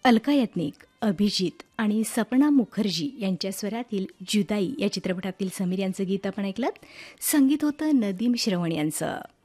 अलका याज्ञिक, अभिजित आणि सपना मुखर्जी यांच्या स्वरातील जुदाई या चित्रपटातील समीर यांचं गीत आपण ऐकलं. संगीत होतं नदीम श्रवण यांचं.